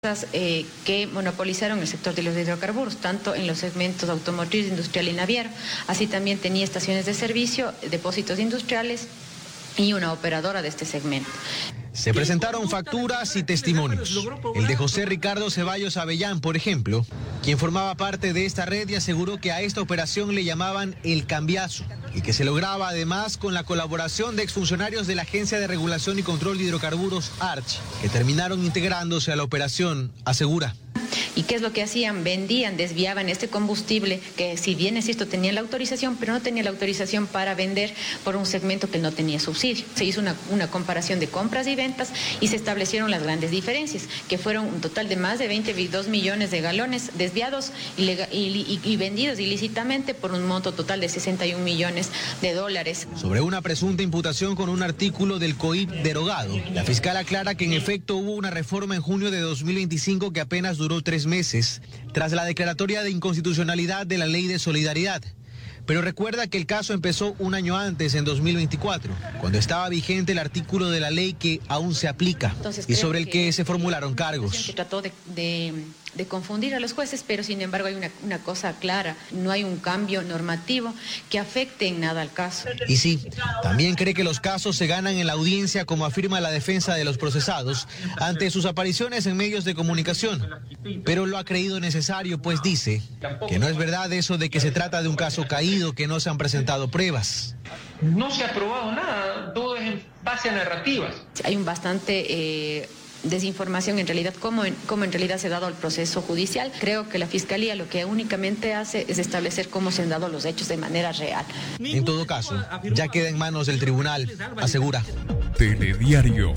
que monopolizaron el sector de los hidrocarburos, tanto en los segmentos automotriz, industrial y naviero. Así también tenía estaciones de servicio, depósitos industriales y una operadora de este segmento. Se presentaron facturas y testimonios. El de José Ricardo Ceballos Avellán, por ejemplo, quien formaba parte de esta red y aseguró que a esta operación le llamaban el cambiazo y que se lograba además con la colaboración de exfuncionarios de la Agencia de Regulación y Control de Hidrocarburos, ARCH, que terminaron integrándose a la operación, asegura. ¿Y qué es lo que hacían? Vendían, desviaban este combustible que, si bien es cierto, tenía la autorización, pero no tenía la autorización para vender por un segmento que no tenía subsidio. Se hizo una comparación de compras y ventas y se establecieron las grandes diferencias, que fueron un total de más de 22 millones de galones desviados y vendidos ilícitamente por un monto total de 61 millones de dólares. Sobre una presunta imputación con un artículo del COIP derogado, la fiscal aclara que en efecto hubo una reforma en junio de 2025 que apenas duró 3 meses, tras la declaratoria de inconstitucionalidad de la Ley de Solidaridad. Pero recuerda que el caso empezó un año antes, en 2024, cuando estaba vigente el artículo de la ley que aún se aplica. Entonces, y sobre el que se formularon cargos. Se trató de confundir a los jueces, pero sin embargo hay una cosa clara: no hay un cambio normativo que afecte en nada al caso. Y sí, también cree que los casos se ganan en la audiencia, como afirma la defensa de los procesados ante sus apariciones en medios de comunicación. Pero lo ha creído necesario, pues dice que no es verdad eso de que se trata de un caso caído, que no se han presentado pruebas. No se ha probado nada, todo es en base a narrativas. Hay un bastante desinformación en realidad, cómo en realidad se ha dado el proceso judicial. Creo que la Fiscalía lo que únicamente hace es establecer cómo se han dado los hechos de manera real. En todo caso, ya queda en manos del tribunal, asegura. Telediario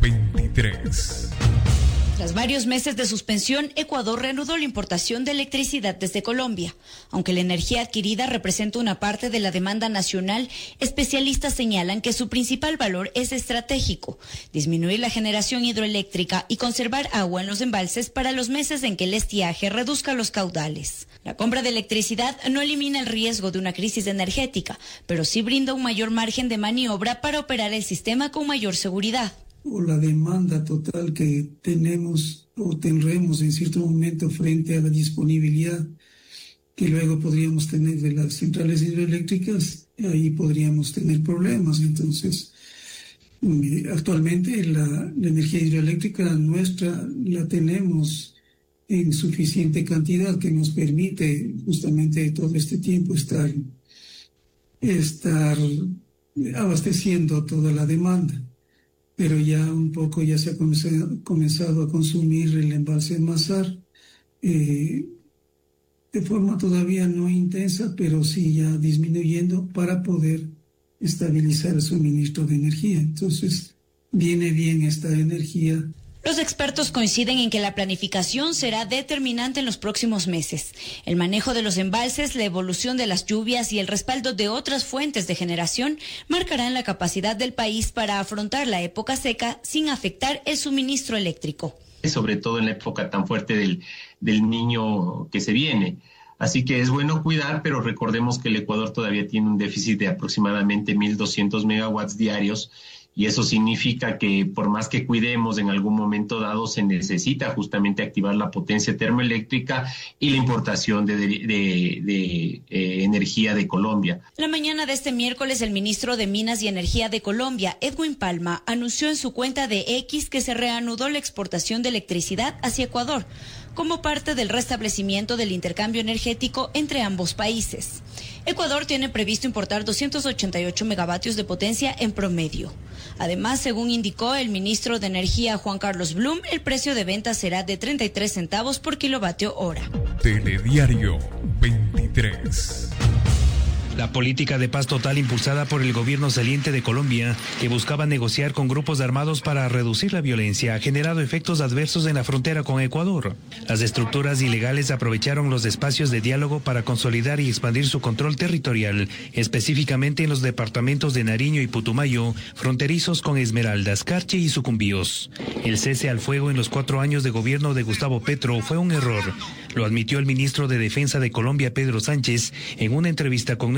23. Tras varios meses de suspensión, Ecuador reanudó la importación de electricidad desde Colombia. Aunque la energía adquirida representa una parte de la demanda nacional, especialistas señalan que su principal valor es estratégico: disminuir la generación hidroeléctrica y conservar agua en los embalses para los meses en que el estiaje reduzca los caudales. La compra de electricidad no elimina el riesgo de una crisis energética, pero sí brinda un mayor margen de maniobra para operar el sistema con mayor seguridad. O la demanda total que tenemos o tendremos en cierto momento frente a la disponibilidad que luego podríamos tener de las centrales hidroeléctricas, ahí podríamos tener problemas. Entonces, actualmente la energía hidroeléctrica nuestra la tenemos en suficiente cantidad, que nos permite justamente todo este tiempo estar abasteciendo toda la demanda. Pero ya un poco ya se ha comenzado a consumir el embalse Mazar, de forma todavía no intensa, pero sí ya disminuyendo para poder estabilizar el suministro de energía. Entonces, viene bien esta energía. Los expertos coinciden en que la planificación será determinante en los próximos meses. El manejo de los embalses, la evolución de las lluvias y el respaldo de otras fuentes de generación marcarán la capacidad del país para afrontar la época seca sin afectar el suministro eléctrico. Sobre todo en la época tan fuerte del Niño que se viene. Así que es bueno cuidar, pero recordemos que el Ecuador todavía tiene un déficit de aproximadamente 1.200 megawatts diarios. Y eso significa que por más que cuidemos, en algún momento dado se necesita justamente activar la potencia termoeléctrica y la importación de energía de Colombia. La mañana de este miércoles, el ministro de Minas y Energía de Colombia, Edwin Palma, anunció en su cuenta de X que se reanudó la exportación de electricidad hacia Ecuador, como parte del restablecimiento del intercambio energético entre ambos países. Ecuador tiene previsto importar 288 megavatios de potencia en promedio. Además, según indicó el ministro de Energía Juan Carlos Blum, el precio de venta será de 33 centavos por kilovatio hora. Telediario 23. La política de paz total impulsada por el gobierno saliente de Colombia, que buscaba negociar con grupos armados para reducir la violencia, ha generado efectos adversos en la frontera con Ecuador. Las estructuras ilegales aprovecharon los espacios de diálogo para consolidar y expandir su control territorial, específicamente en los departamentos de Nariño y Putumayo, fronterizos con Esmeraldas, Carchi y Sucumbíos. El cese al fuego en los 4 años de gobierno de Gustavo Petro fue un error. Lo admitió el ministro de Defensa de Colombia, Pedro Sánchez, en una entrevista con nuestro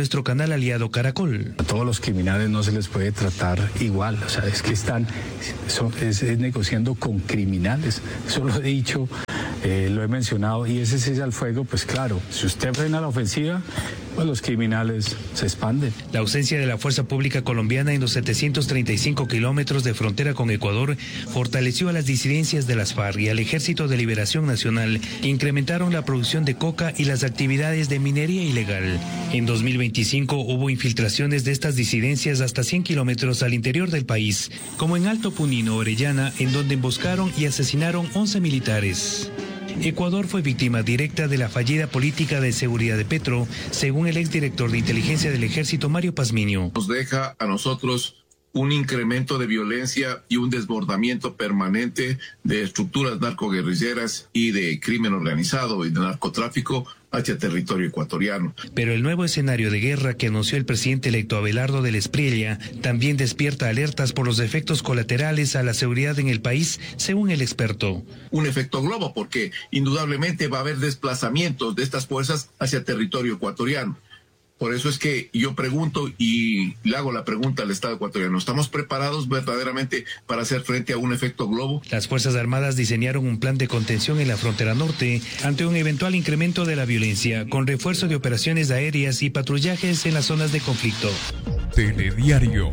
nuestro canal aliado Caracol. A todos los criminales no se les puede tratar igual, o sea, es que es negociando con criminales, eso lo he dicho, lo he mencionado, y ese cese al fuego, pues claro, si usted frena la ofensiva, pues los criminales se expanden. La ausencia de la fuerza pública colombiana en los 735 kilómetros de frontera con Ecuador fortaleció a las disidencias de las FARC y al Ejército de Liberación Nacional, que incrementaron la producción de coca y las actividades de minería ilegal. En 2025 hubo infiltraciones de estas disidencias hasta 100 kilómetros al interior del país, como en Alto Punino, Orellana, en donde emboscaron y asesinaron 11 militares. Ecuador fue víctima directa de la fallida política de seguridad de Petro, según el exdirector de inteligencia del Ejército, Mario Pazmiño. Nos deja a nosotros un incremento de violencia y un desbordamiento permanente de estructuras narcoguerrilleras y de crimen organizado y de narcotráfico hacia territorio ecuatoriano. Pero el nuevo escenario de guerra que anunció el presidente electo Abelardo del Espriella también despierta alertas por los efectos colaterales a la seguridad en el país, según el experto. Un efecto globo, porque indudablemente va a haber desplazamientos de estas fuerzas hacia territorio ecuatoriano. Por eso es que yo pregunto y le hago la pregunta al Estado ecuatoriano, ¿estamos preparados verdaderamente para hacer frente a un efecto globo? Las Fuerzas Armadas diseñaron un plan de contención en la frontera norte ante un eventual incremento de la violencia, con refuerzo de operaciones aéreas y patrullajes en las zonas de conflicto. Telediario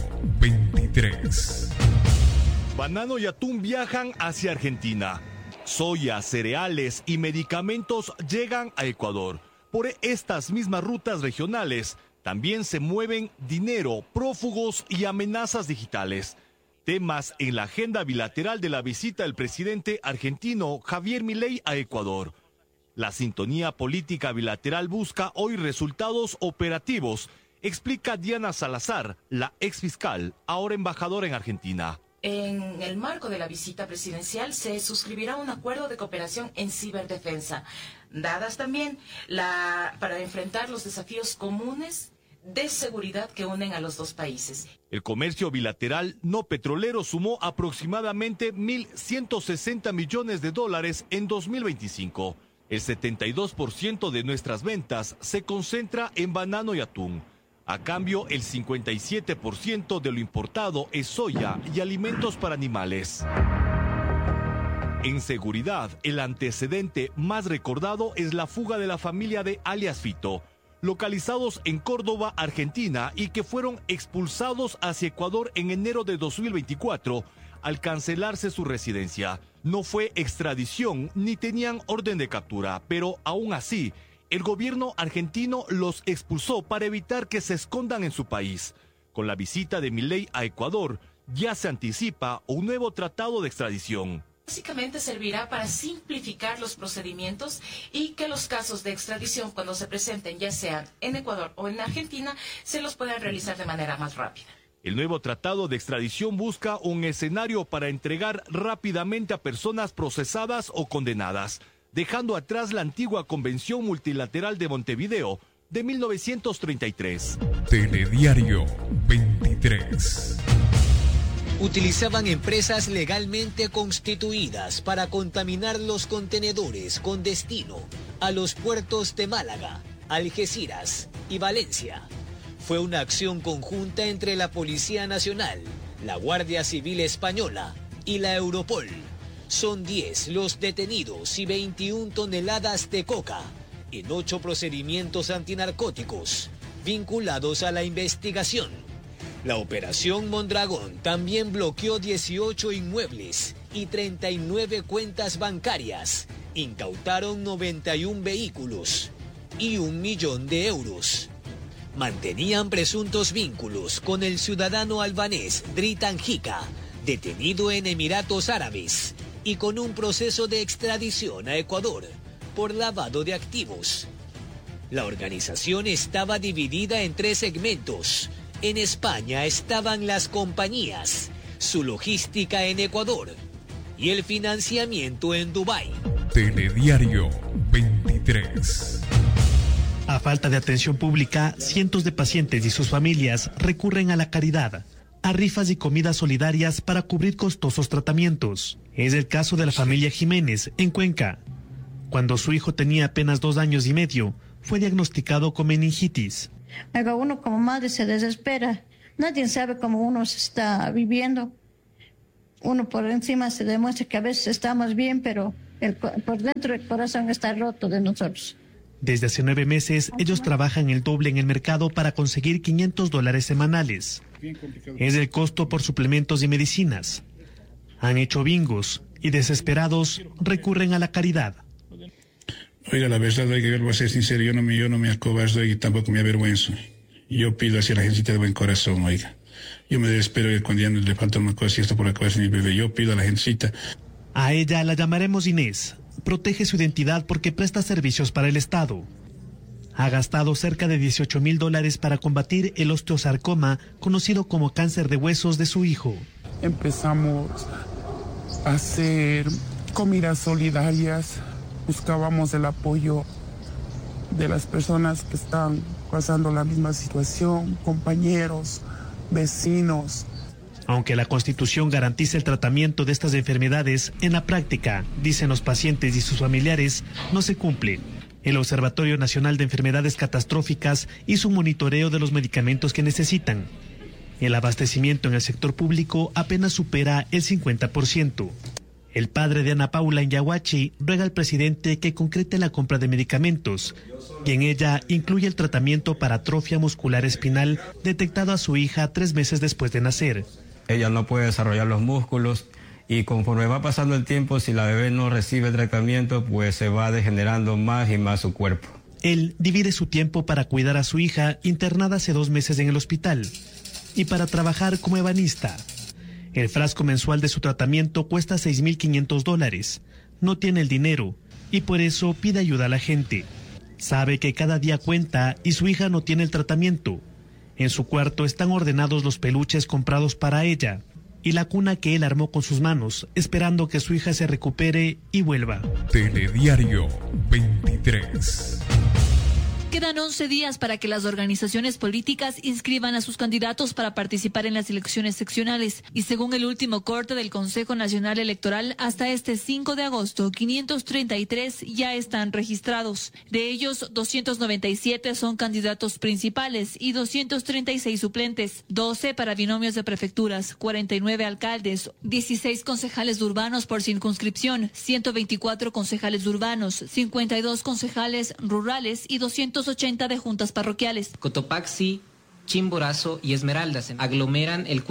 23. Banano y atún viajan hacia Argentina. Soya, cereales y medicamentos llegan a Ecuador. Por estas mismas rutas regionales también se mueven dinero, prófugos y amenazas digitales. Temas en la agenda bilateral de la visita del presidente argentino Javier Milei a Ecuador. La sintonía política bilateral busca hoy resultados operativos, explica Diana Salazar, la exfiscal, ahora embajadora en Argentina. En el marco de la visita presidencial se suscribirá un acuerdo de cooperación en ciberdefensa, dadas también para enfrentar los desafíos comunes de seguridad que unen a los dos países. El comercio bilateral no petrolero sumó aproximadamente $1.160 millones en 2025. El 72% de nuestras ventas se concentra en banano y atún. A cambio, el 57% de lo importado es soya y alimentos para animales. En seguridad, el antecedente más recordado es la fuga de la familia de alias Fito, localizados en Córdoba, Argentina, y que fueron expulsados hacia Ecuador en enero de 2024 al cancelarse su residencia. No fue extradición ni tenían orden de captura, pero aún así, el gobierno argentino los expulsó para evitar que se escondan en su país. Con la visita de Milei a Ecuador, ya se anticipa un nuevo tratado de extradición. Básicamente servirá para simplificar los procedimientos y que los casos de extradición, cuando se presenten, ya sean en Ecuador o en Argentina, se los puedan realizar de manera más rápida. El nuevo tratado de extradición busca un escenario para entregar rápidamente a personas procesadas o condenadas, dejando atrás la antigua Convención Multilateral de Montevideo de 1933. Telediario 23. Utilizaban empresas legalmente constituidas para contaminar los contenedores con destino a los puertos de Málaga, Algeciras y Valencia. Fue una acción conjunta entre la Policía Nacional, la Guardia Civil Española y la Europol. Son 10 los detenidos y 21 toneladas de coca en 8 procedimientos antinarcóticos vinculados a la investigación. La Operación Mondragón también bloqueó 18 inmuebles y 39 cuentas bancarias. Incautaron 91 vehículos y 1 millón de euros. Mantenían presuntos vínculos con el ciudadano albanés Dritan Hika, detenido en Emiratos Árabes, y con un proceso de extradición a Ecuador por lavado de activos. La organización estaba dividida en 3 segmentos. En España estaban las compañías, su logística en Ecuador y el financiamiento en Dubái. Telediario 23. A falta de atención pública, cientos de pacientes y sus familias recurren a la caridad, a rifas y comidas solidarias para cubrir costosos tratamientos. Es el caso de la familia Jiménez, en Cuenca. Cuando su hijo tenía apenas 2 años y medio, fue diagnosticado con meningitis. Oiga, uno como madre se desespera. Nadie sabe cómo uno se está viviendo. Uno por encima se demuestra que a veces estamos bien, pero por dentro el corazón está roto de nosotros. Desde hace 9 meses, ellos trabajan el doble en el mercado para conseguir $500 semanales. Es el costo por suplementos y medicinas. Han hecho bingos y desesperados recurren a la caridad. Oiga, la verdad, oiga, voy a ser sincero, yo no me acobardo y tampoco me avergüenzo. Yo pido hacia la gente de buen corazón, oiga. Yo me desespero cuando ya le falta una cosa y esto por acabar sin mi bebé. Yo pido a la gentecita. A ella la llamaremos Inés. Protege su identidad porque presta servicios para el Estado. Ha gastado cerca de $18,000 para combatir el osteosarcoma, conocido como cáncer de huesos de su hijo. Empezamos a hacer comidas solidarias, buscábamos el apoyo de las personas que están pasando la misma situación, compañeros, vecinos. Aunque la Constitución garantiza el tratamiento de estas enfermedades, en la práctica, dicen los pacientes y sus familiares, no se cumple. El Observatorio Nacional de Enfermedades Catastróficas hizo un monitoreo de los medicamentos que necesitan. El abastecimiento en el sector público apenas supera el 50%. El padre de Ana Paula en Yaguachi ruega al presidente que concrete la compra de medicamentos, y en ella incluye el tratamiento para atrofia muscular espinal detectado a su hija 3 meses después de nacer. Ella no puede desarrollar los músculos y conforme va pasando el tiempo, si la bebé no recibe tratamiento, pues se va degenerando más y más su cuerpo. Él divide su tiempo para cuidar a su hija internada hace 2 meses en el hospital y para trabajar como ebanista. El frasco mensual de su tratamiento cuesta $6,500. No tiene el dinero y por eso pide ayuda a la gente. Sabe que cada día cuenta y su hija no tiene el tratamiento. En su cuarto están ordenados los peluches comprados para ella y la cuna que él armó con sus manos, esperando que su hija se recupere y vuelva. Telediario 23. Quedan 11 días para que las organizaciones políticas inscriban a sus candidatos para participar en las elecciones seccionales. Y según el último corte del Consejo Nacional Electoral, hasta este 5 de agosto, 533 ya están registrados. De ellos, 297 son candidatos principales y 236 suplentes. 12 para binomios de prefecturas, 49 alcaldes, 16 concejales urbanos por circunscripción, 124 concejales urbanos, 52 concejales rurales y 280 de juntas parroquiales. Cotopaxi, Chimborazo y Esmeraldas aglomeran el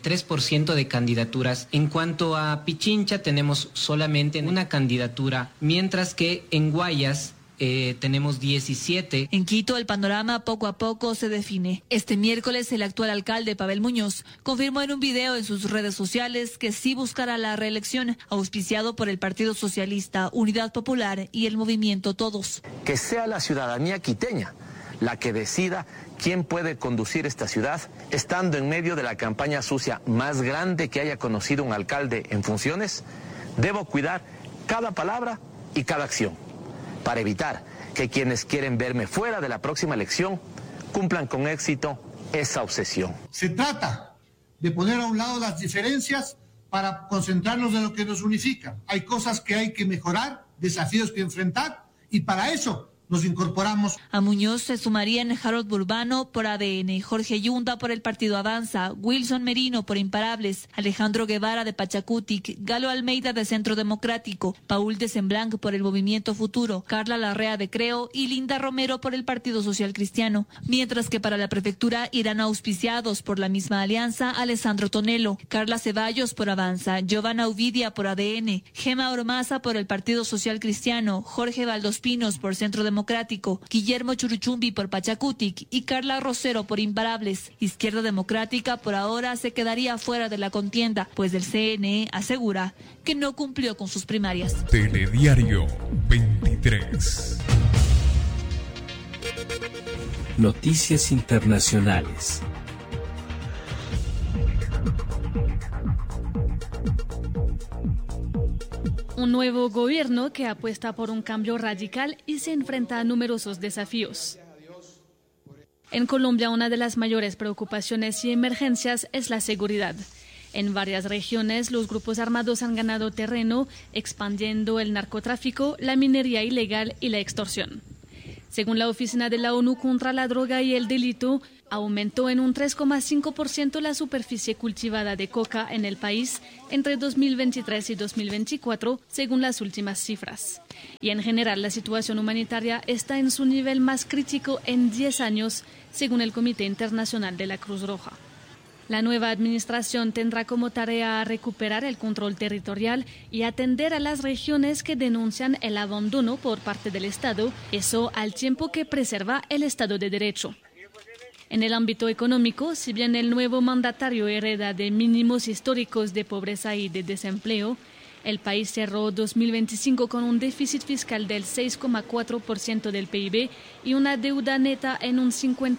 43% de candidaturas. En cuanto a Pichincha, tenemos solamente una candidatura, mientras que en Guayas tenemos 17. En Quito, el panorama poco a poco se define. Este miércoles, el actual alcalde, Pavel Muñoz, confirmó en un video en sus redes sociales que sí buscará la reelección, auspiciado por el Partido Socialista, Unidad Popular y el Movimiento Todos. Que sea la ciudadanía quiteña la que decida quién puede conducir esta ciudad, estando en medio de la campaña sucia más grande que haya conocido un alcalde en funciones. Debo cuidar cada palabra y cada acción, para evitar que quienes quieren verme fuera de la próxima elección cumplan con éxito esa obsesión. Se trata de poner a un lado las diferencias para concentrarnos en lo que nos unifica. Hay cosas que hay que mejorar, desafíos que enfrentar, y para eso nos incorporamos. A Muñoz se sumarían Harold Burbano por ADN, Jorge Yunda por el Partido Avanza, Wilson Merino por Imparables, Alejandro Guevara de Pachacutic, Galo Almeida de Centro Democrático, Paul de Semblanc por el Movimiento Futuro, Carla Larrea de Creo y Linda Romero por el Partido Social Cristiano. Mientras que para la prefectura irán auspiciados por la misma alianza Alessandro Tonelo, Carla Ceballos por Avanza, Giovanna Ovidia por ADN, Gema Ormaza por el Partido Social Cristiano, Jorge Valdospinos por Centro Democrático, Guillermo Churuchumbi por Pachacutic y Carla Rosero por Imparables. Izquierda Democrática por ahora se quedaría fuera de la contienda, pues el CNE asegura que no cumplió con sus primarias. Telediario 23. Noticias internacionales. Un nuevo gobierno que apuesta por un cambio radical y se enfrenta a numerosos desafíos. En Colombia, una de las mayores preocupaciones y emergencias es la seguridad. En varias regiones, los grupos armados han ganado terreno, expandiendo el narcotráfico, la minería ilegal y la extorsión. Según la Oficina de la ONU contra la Droga y el Delito, aumentó en un 3,5% la superficie cultivada de coca en el país entre 2023 y 2024, según las últimas cifras. Y en general, la situación humanitaria está en su nivel más crítico en 10 años, según el Comité Internacional de la Cruz Roja. La nueva administración tendrá como tarea recuperar el control territorial y atender a las regiones que denuncian el abandono por parte del Estado, eso al tiempo que preserva el Estado de Derecho. En el ámbito económico, si bien el nuevo mandatario hereda de mínimos históricos de pobreza y de desempleo, el país cerró 2025 con un déficit fiscal del 6,4% del PIB y una deuda neta en un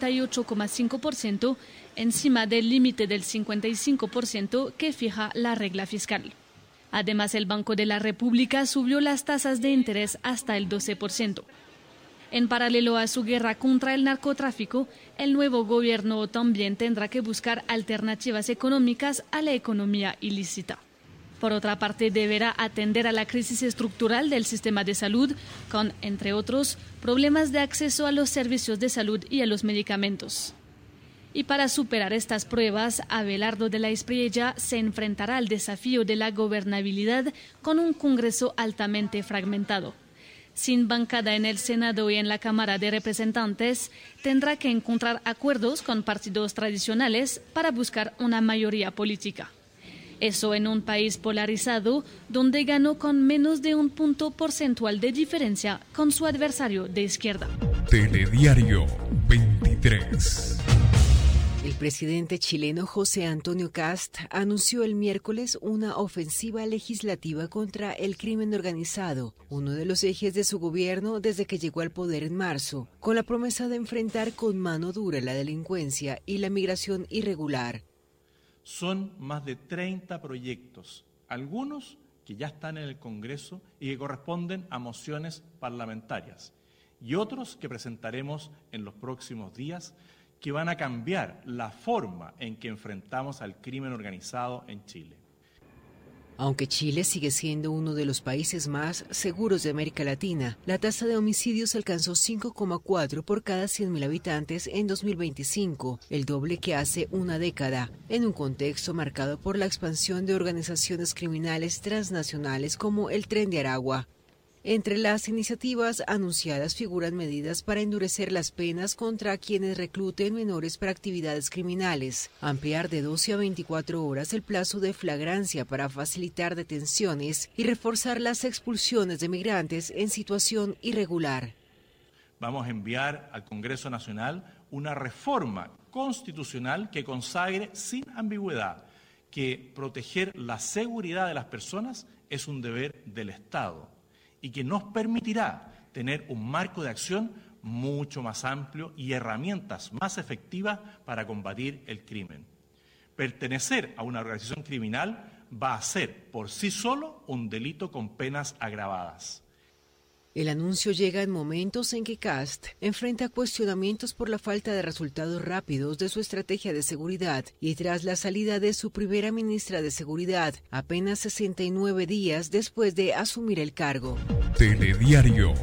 58,5%, encima del límite del 55% que fija la regla fiscal. Además, el Banco de la República subió las tasas de interés hasta el 12%. En paralelo a su guerra contra el narcotráfico, el nuevo gobierno también tendrá que buscar alternativas económicas a la economía ilícita. Por otra parte, deberá atender a la crisis estructural del sistema de salud, con, entre otros, problemas de acceso a los servicios de salud y a los medicamentos. Y para superar estas pruebas, Abelardo de la Espriella se enfrentará al desafío de la gobernabilidad con un Congreso altamente fragmentado. Sin bancada en el Senado y en la Cámara de Representantes, tendrá que encontrar acuerdos con partidos tradicionales para buscar una mayoría política. Eso en un país polarizado, donde ganó con menos de un punto porcentual de diferencia con su adversario de izquierda. Telediario 23. El presidente chileno José Antonio Kast anunció el miércoles una ofensiva legislativa contra el crimen organizado, uno de los ejes de su gobierno desde que llegó al poder en marzo, con la promesa de enfrentar con mano dura la delincuencia y la migración irregular. Son más de 30 proyectos, algunos que ya están en el Congreso y que corresponden a mociones parlamentarias, y otros que presentaremos en los próximos días, que van a cambiar la forma en que enfrentamos al crimen organizado en Chile. Aunque Chile sigue siendo uno de los países más seguros de América Latina, la tasa de homicidios alcanzó 5,4 por cada 100.000 habitantes en 2025, el doble que hace una década, en un contexto marcado por la expansión de organizaciones criminales transnacionales como el Tren de Aragua. Entre las iniciativas anunciadas figuran medidas para endurecer las penas contra quienes recluten menores para actividades criminales, ampliar de 12 a 24 horas el plazo de flagrancia para facilitar detenciones y reforzar las expulsiones de migrantes en situación irregular. Vamos a enviar al Congreso Nacional una reforma constitucional que consagre sin ambigüedad que proteger la seguridad de las personas es un deber del Estado, y que nos permitirá tener un marco de acción mucho más amplio y herramientas más efectivas para combatir el crimen. Pertenecer a una organización criminal va a ser por sí solo un delito con penas agravadas. El anuncio llega en momentos en que Kast enfrenta cuestionamientos por la falta de resultados rápidos de su estrategia de seguridad y tras la salida de su primera ministra de Seguridad, apenas 69 días después de asumir el cargo. Telediario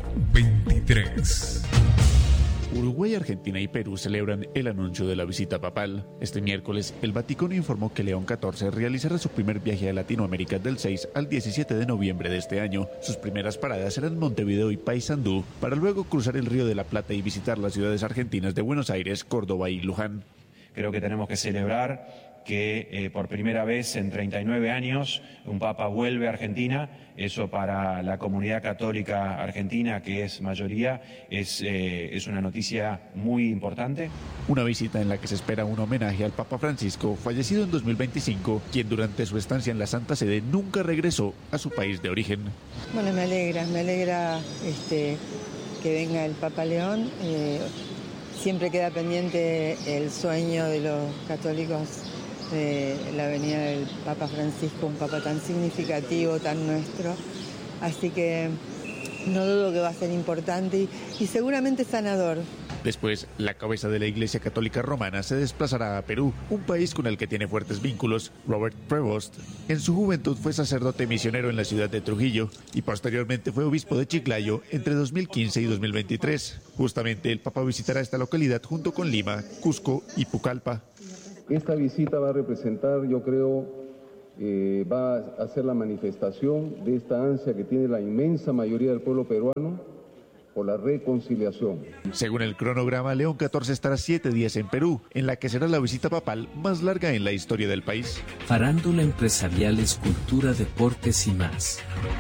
23. Uruguay, Argentina y Perú celebran el anuncio de la visita papal. Este miércoles, el Vaticano informó que León XIV realizará su primer viaje a Latinoamérica del 6 al 17 de noviembre de este año. Sus primeras paradas serán Montevideo y Paysandú, para luego cruzar el Río de la Plata y visitar las ciudades argentinas de Buenos Aires, Córdoba y Luján. Creo que tenemos que celebrar que por primera vez en 39 años un Papa vuelve a Argentina. Eso para la comunidad católica argentina, que es mayoría, es una noticia muy importante. Una visita en la que se espera un homenaje al Papa Francisco, fallecido en 2025, quien durante su estancia en la Santa Sede nunca regresó a su país de origen. Bueno, me alegra que venga el Papa León. Siempre queda pendiente el sueño de los católicos de la venida del Papa Francisco, un Papa tan significativo, tan nuestro. Así que no dudo que va a ser importante y seguramente sanador. Después, la cabeza de la Iglesia Católica Romana se desplazará a Perú, un país con el que tiene fuertes vínculos. Robert Prevost, en su juventud fue sacerdote misionero en la ciudad de Trujillo y posteriormente fue obispo de Chiclayo entre 2015 y 2023. Justamente el Papa visitará esta localidad junto con Lima, Cusco y Pucallpa. Esta visita va a representar, yo creo, va a ser la manifestación de esta ansia que tiene la inmensa mayoría del pueblo peruano por la reconciliación. Según el cronograma, León XIV estará 7 días en Perú, en la que será la visita papal más larga en la historia del país. Farándula, empresariales, cultura, deportes y más.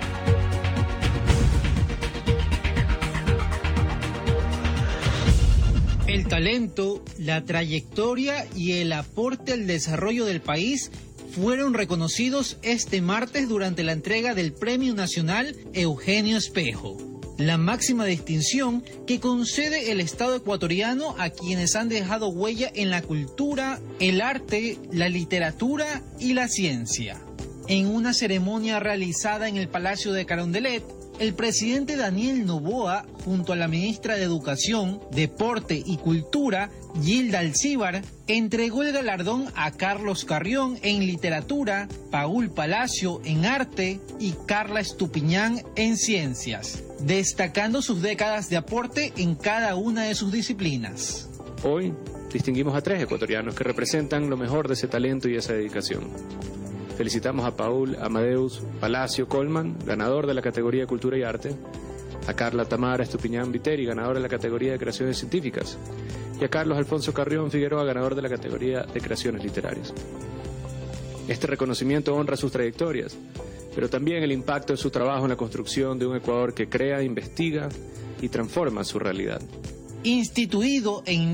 El talento, la trayectoria y el aporte al desarrollo del país fueron reconocidos este martes durante la entrega del Premio Nacional Eugenio Espejo, la máxima distinción que concede el Estado ecuatoriano a quienes han dejado huella en la cultura, el arte, la literatura y la ciencia. En una ceremonia realizada en el Palacio de Carondelet, el presidente Daniel Noboa, junto a la ministra de Educación, Deporte y Cultura, Gilda Alcíbar, entregó el galardón a Carlos Carrión en literatura, Paul Palacio en arte y Carla Estupiñán en ciencias, destacando sus décadas de aporte en cada una de sus disciplinas. Hoy distinguimos a 3 ecuatorianos que representan lo mejor de ese talento y esa dedicación. Felicitamos a Paul Amadeus Palacio Colman, ganador de la categoría Cultura y Arte, a Carla Tamara Estupiñán Viteri, ganador de la categoría de Creaciones Científicas, y a Carlos Alfonso Carrión Figueroa, ganador de la categoría de Creaciones Literarias. Este reconocimiento honra sus trayectorias, pero también el impacto de su trabajo en la construcción de un Ecuador que crea, investiga y transforma su realidad. Instituido en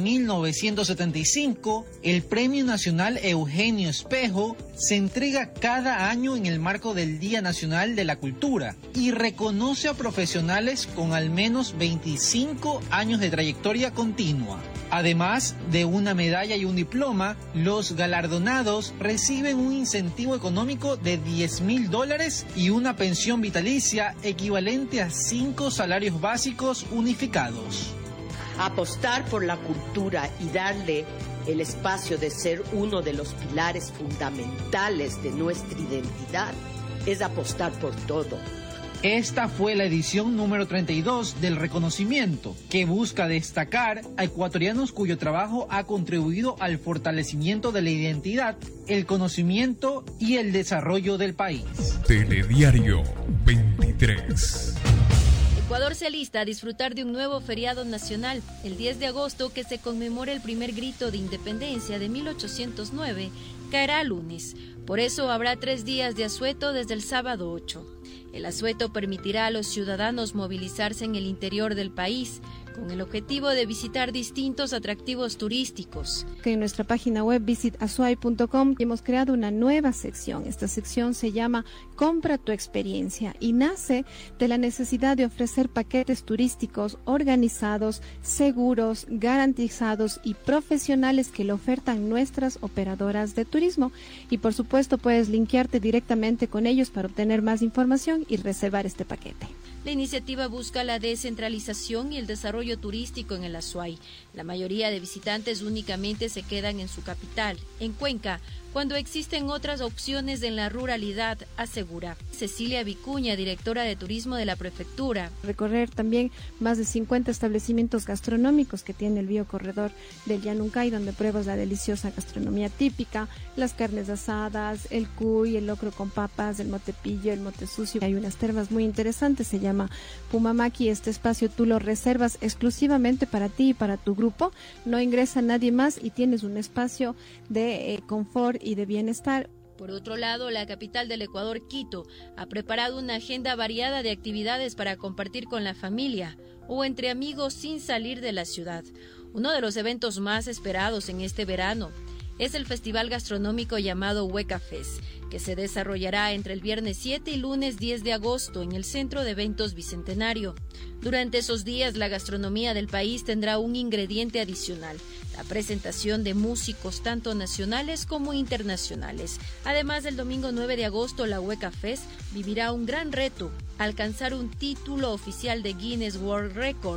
1975, el Premio Nacional Eugenio Espejo se entrega cada año en el marco del Día Nacional de la Cultura y reconoce a profesionales con al menos 25 años de trayectoria continua. Además de una medalla y un diploma, los galardonados reciben un incentivo económico de $10,000 y una pensión vitalicia equivalente a 5 salarios básicos unificados. Apostar por la cultura y darle el espacio de ser uno de los pilares fundamentales de nuestra identidad es apostar por todo. Esta fue la edición número 32 del reconocimiento, que busca destacar a ecuatorianos cuyo trabajo ha contribuido al fortalecimiento de la identidad, el conocimiento y el desarrollo del país. Telediario 23. Ecuador se alista a disfrutar de un nuevo feriado nacional, el 10 de agosto, que se conmemora el primer grito de independencia de 1809, caerá lunes. Por eso habrá 3 días de asueto desde el sábado 8. El asueto permitirá a los ciudadanos movilizarse en el interior del país, con el objetivo de visitar distintos atractivos turísticos. En nuestra página web visitazuay.com hemos creado una nueva sección. Esta sección se llama Compra tu experiencia y nace de la necesidad de ofrecer paquetes turísticos organizados, seguros, garantizados y profesionales que le ofertan nuestras operadoras de turismo. Y por supuesto puedes linkearte directamente con ellos para obtener más información y reservar este paquete. La iniciativa busca la descentralización y el desarrollo turístico en el Azuay. La mayoría de visitantes únicamente se quedan en su capital, en Cuenca, cuando existen otras opciones en la ruralidad, asegura Cecilia Vicuña, directora de turismo de la prefectura. Recorrer también más de 50 establecimientos gastronómicos que tiene el biocorredor del Llanuncay, donde pruebas la deliciosa gastronomía típica, las carnes asadas, el cuy, el locro con papas, el motepillo, el mote sucio. Hay unas termas muy interesantes, se llama Pumamaki. Este espacio tú lo reservas exclusivamente para ti y para tu grupo, no ingresa nadie más y tienes un espacio de confort y de bienestar. Por otro lado, la capital del Ecuador, Quito, ha preparado una agenda variada de actividades para compartir con la familia o entre amigos sin salir de la ciudad. Uno de los eventos más esperados en este verano es el festival gastronómico llamado Hueca Fest, que se desarrollará entre el viernes 7 y lunes 10 de agosto en el Centro de Eventos Bicentenario. Durante esos días, la gastronomía del país tendrá un ingrediente adicional: la presentación de músicos tanto nacionales como internacionales. Además, el domingo 9 de agosto, la Hueca Fest vivirá un gran reto: alcanzar un título oficial de Guinness World Record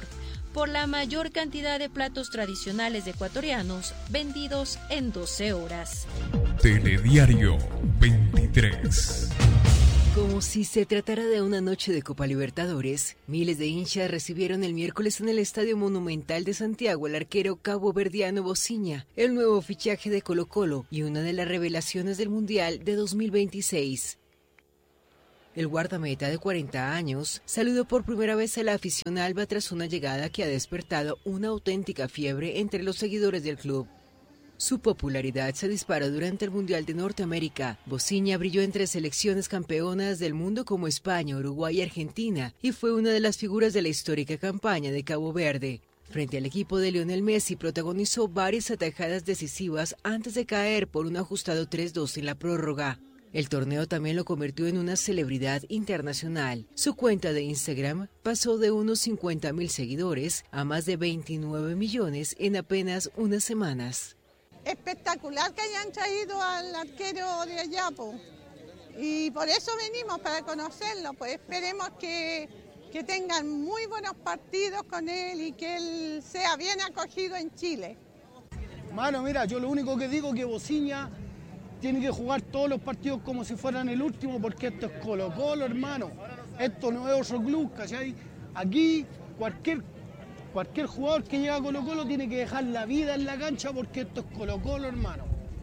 por la mayor cantidad de platos tradicionales ecuatorianos vendidos en 12 horas. Telediario 23. Como si se tratara de una noche de Copa Libertadores, miles de hinchas recibieron el miércoles en el Estadio Monumental de Santiago al arquero caboverdiano Bosinha, el nuevo fichaje de Colo-Colo y una de las revelaciones del Mundial de 2026. El guardameta de 40 años saludó por primera vez a la afición alba tras una llegada que ha despertado una auténtica fiebre entre los seguidores del club. Su popularidad se disparó durante el Mundial de Norteamérica. Bosinha brilló entre selecciones campeonas del mundo como España, Uruguay y Argentina y fue una de las figuras de la histórica campaña de Cabo Verde. Frente al equipo de Lionel Messi protagonizó varias atajadas decisivas antes de caer por un ajustado 3-2 en la prórroga. El torneo también lo convirtió en una celebridad internacional. Su cuenta de Instagram pasó de unos 50.000 seguidores a más de 29 millones en apenas unas semanas. Espectacular que hayan traído al arquero de allá, y por eso venimos, para conocerlo, pues esperemos que tengan muy buenos partidos con él y que él sea bien acogido en Chile. Mano, mira, yo lo único que digo es que Bosinha tiene que jugar todos los partidos como si fueran el último, porque esto es Colo-Colo, hermano. Esto no es otro club, ¿cachai? Aquí cualquier jugador que llega a Colo-Colo tiene que dejar la vida en la cancha porque esto es Colo-Colo, hermano.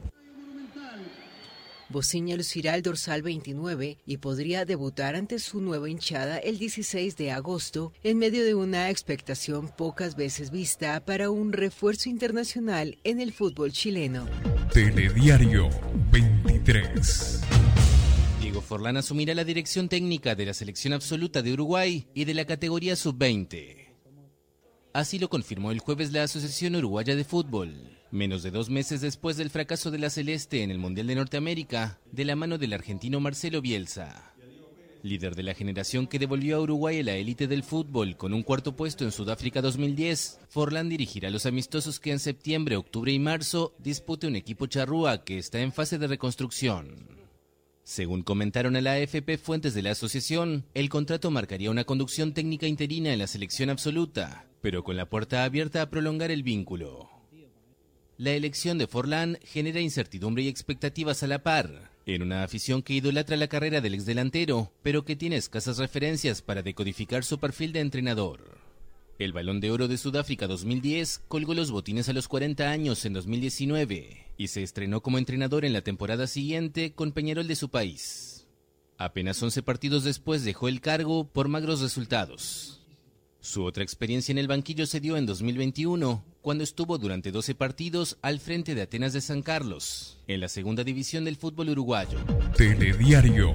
Bosinha lucirá el dorsal 29 y podría debutar ante su nueva hinchada el 16 de agosto en medio de una expectación pocas veces vista para un refuerzo internacional en el fútbol chileno. Telediario 23. Diego Forlán asumirá la dirección técnica de la selección absoluta de Uruguay y de la categoría sub-20. Así lo confirmó el jueves la Asociación Uruguaya de Fútbol, menos de 2 meses después del fracaso de la Celeste en el Mundial de Norteamérica, de la mano del argentino Marcelo Bielsa. Líder de la generación que devolvió a Uruguay a la élite del fútbol con un cuarto puesto en Sudáfrica 2010, Forlán dirigirá los amistosos que en septiembre, octubre y marzo dispute un equipo charrúa que está en fase de reconstrucción. Según comentaron a la AFP fuentes de la asociación, el contrato marcaría una conducción técnica interina en la selección absoluta, pero con la puerta abierta a prolongar el vínculo. La elección de Forlán genera incertidumbre y expectativas a la par, en una afición que idolatra la carrera del exdelantero, pero que tiene escasas referencias para decodificar su perfil de entrenador. El Balón de Oro de Sudáfrica 2010 colgó los botines a los 40 años en 2019 y se estrenó como entrenador en la temporada siguiente con Peñarol de su país. Apenas 11 partidos después dejó el cargo por magros resultados. Su otra experiencia en el banquillo se dio en 2021, cuando estuvo durante 12 partidos al frente de Atenas de San Carlos, en la segunda división del fútbol uruguayo. Telediario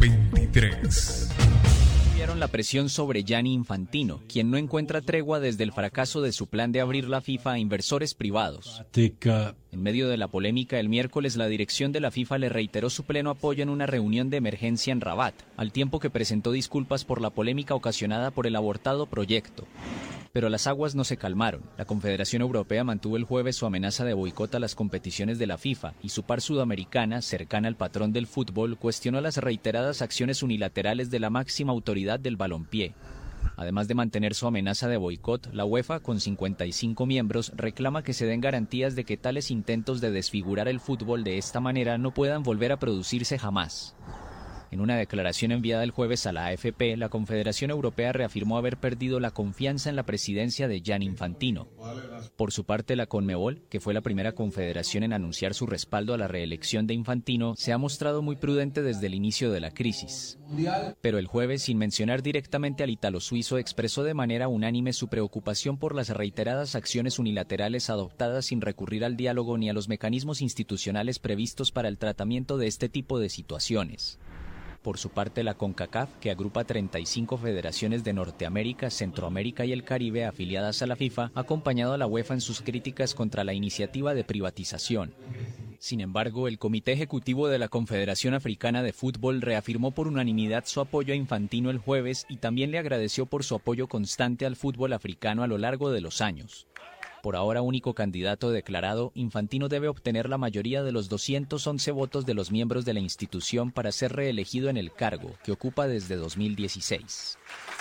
23. La presión sobre Gianni Infantino, quien no encuentra tregua desde el fracaso de su plan de abrir la FIFA a inversores privados. En medio de la polémica, el miércoles la dirección de la FIFA le reiteró su pleno apoyo en una reunión de emergencia en Rabat, al tiempo que presentó disculpas por la polémica ocasionada por el abortado proyecto. Pero las aguas no se calmaron. La Confederación Europea mantuvo el jueves su amenaza de boicot a las competiciones de la FIFA y su par sudamericana, cercana al patrón del fútbol, cuestionó las reiteradas acciones unilaterales de la máxima autoridad del balompié. Además de mantener su amenaza de boicot, la UEFA, con 55 miembros, reclama que se den garantías de que tales intentos de desfigurar el fútbol de esta manera no puedan volver a producirse jamás. En una declaración enviada el jueves a la AFP, la Confederación Europea reafirmó haber perdido la confianza en la presidencia de Gianni Infantino. Por su parte, la Conmebol, que fue la primera confederación en anunciar su respaldo a la reelección de Infantino, se ha mostrado muy prudente desde el inicio de la crisis. Pero el jueves, sin mencionar directamente al ítalo-suizo, expresó de manera unánime su preocupación por las reiteradas acciones unilaterales adoptadas sin recurrir al diálogo ni a los mecanismos institucionales previstos para el tratamiento de este tipo de situaciones. Por su parte, la CONCACAF, que agrupa 35 federaciones de Norteamérica, Centroamérica y el Caribe afiliadas a la FIFA, ha acompañado a la UEFA en sus críticas contra la iniciativa de privatización. Sin embargo, el Comité Ejecutivo de la Confederación Africana de Fútbol reafirmó por unanimidad su apoyo a Infantino el jueves y también le agradeció por su apoyo constante al fútbol africano a lo largo de los años. Por ahora único candidato declarado, Infantino debe obtener la mayoría de los 211 votos de los miembros de la institución para ser reelegido en el cargo, que ocupa desde 2016.